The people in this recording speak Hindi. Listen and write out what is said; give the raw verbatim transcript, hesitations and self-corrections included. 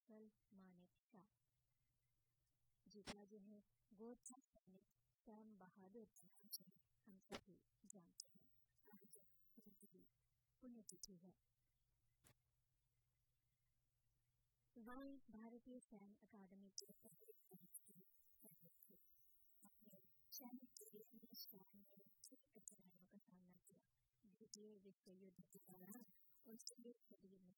कुशल मानेक शाह, जीता जिन्हें गोरखा सैनिक सैम बहादुर के नाम से हम सभी जानते हैं। आज उनकी पुण्यतिथि है। वही भारतीय सैन्य अकादमी के पहले थे। अपने सैनिक जीवन में शाह ने कई कठिनाइयों का सामना किया। द्वितीय विश्व युद्ध के दौरान उनके शरीर में